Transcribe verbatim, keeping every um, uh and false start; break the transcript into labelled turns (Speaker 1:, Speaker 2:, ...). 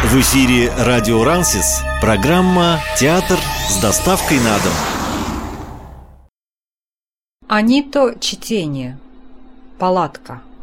Speaker 1: В эфире радио Рансис, программа «Театр с доставкой на дом».
Speaker 2: Анито чтение. Палатка.